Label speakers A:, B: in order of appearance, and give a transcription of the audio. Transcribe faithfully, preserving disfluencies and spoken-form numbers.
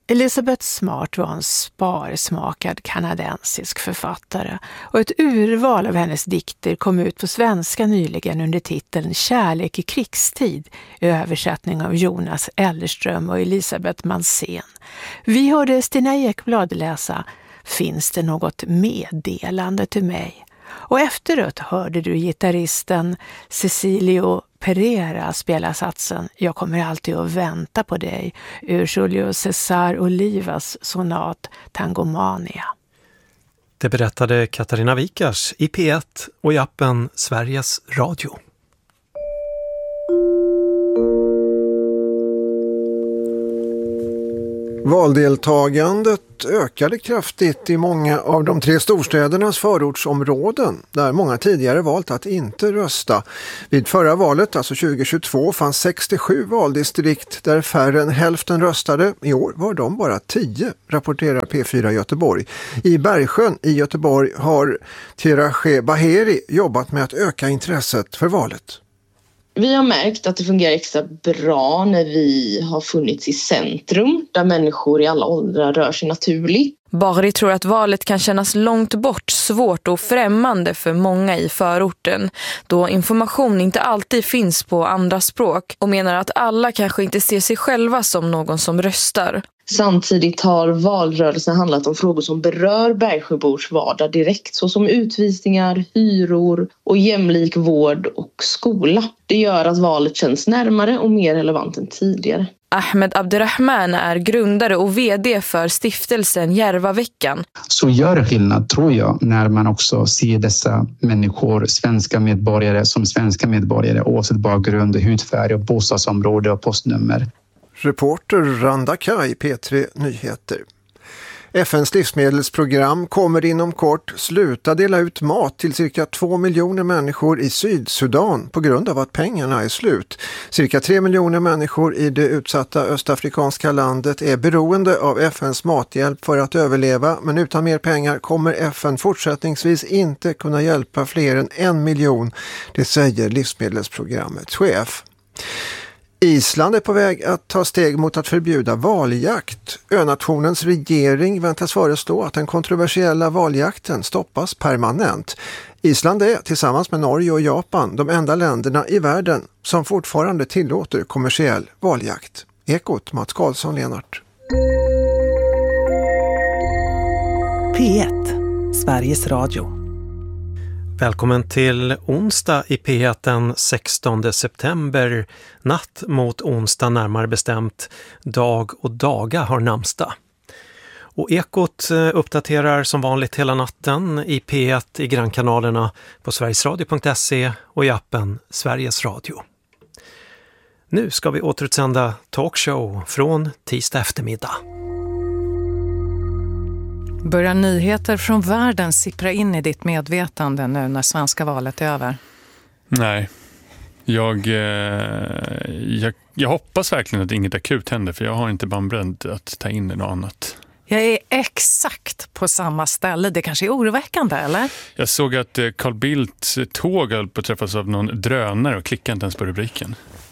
A: Elizabeth Smart var en sparsmakad kanadensisk författare och ett urval av hennes dikter kom ut på svenska nyligen under titeln Kärlek i krigstid i översättning av Jonas Ellerström och Elisabeth Mansén. Vi hörde Stina Ekblad läsa Finns det något meddelande till mig? Och efteråt hörde du gitarristen Cecilio Pereira spela satsen Jag kommer alltid att vänta på dig ur Julio César Olivas sonat Tangomania.
B: Det berättade Katarina Wikars i P ett och i appen Sveriges Radio.
C: Valdeltagandet ökade kraftigt i många av de tre storstädernas förortsområden där många tidigare valt att inte rösta. Vid förra valet, alltså tjugo tjugotvå, fanns sextiosju valdistrikt där färre än hälften röstade. I år var de bara tio, rapporterar P fyra Göteborg. I Bergsjön i Göteborg har Tirache Baheri jobbat med att öka intresset för valet.
D: Vi har märkt att det fungerar extra bra när vi har funnits i centrum där människor i alla åldrar rör sig naturligt.
E: Bahri tror att valet kan kännas långt bort, svårt och främmande för många i förorten då information inte alltid finns på andra språk och menar att alla kanske inte ser sig själva som någon som röstar.
D: Samtidigt har valrörelsen handlat om frågor som berör Bergsjöbors vardag direkt såsom utvisningar, hyror och jämlik vård och skola. Det gör att valet känns närmare och mer relevant än tidigare.
E: Ahmed Abderrahman är grundare och vd för stiftelsen Järvaveckan.
F: Så gör det skillnad, tror jag, när man också ser dessa människor, svenska medborgare som svenska medborgare oavsett bakgrund, hudfärg och bostadsområde och postnummer.
C: Reporter Randa Kaj, P tre Nyheter. F N:s livsmedelsprogram kommer inom kort sluta dela ut mat till cirka två miljoner människor i Sydsudan på grund av att pengarna är slut. Cirka tre miljoner människor i det utsatta östafrikanska landet är beroende av F N:s mathjälp för att överleva, men utan mer pengar kommer F N fortsättningsvis inte kunna hjälpa fler än en miljon, det säger livsmedelsprogrammets chef. Island är på väg att ta steg mot att förbjuda valjakt. Önationens regering väntas föreslå att den kontroversiella valjakten stoppas permanent. Island är tillsammans med Norge och Japan de enda länderna i världen som fortfarande tillåter kommersiell valjakt. Ekot, Mats Karlsson, Lenart.
G: P ett, Sveriges Radio.
B: Välkommen till onsdag i P ett den sextonde september, natt mot onsdag närmare bestämt, dag och daga har namnsdag. Och Ekot uppdaterar som vanligt hela natten i P ett i grannkanalerna på sverigesradio punkt se och i appen Sveriges Radio. Nu ska vi återutsända talkshow från tisdag eftermiddag.
G: Börjar nyheter från världen sippra in i ditt medvetande nu när svenska valet är över?
H: Nej, jag, eh, jag, jag hoppas verkligen att inget akut händer, för jag har inte bandbredd att ta in i något annat.
G: Jag är exakt på samma ställe. Det kanske är oroväckande, eller?
H: Jag såg att Carl Bildts tåg höll på att träffas av någon drönare och klickade inte ens på rubriken.